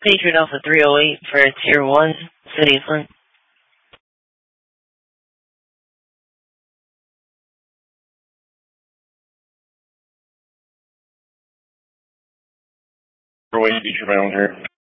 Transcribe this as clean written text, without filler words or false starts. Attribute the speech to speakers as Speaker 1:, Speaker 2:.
Speaker 1: Patriot Alpha 308 for Tier 1, City of Flint.
Speaker 2: We're waiting to be here.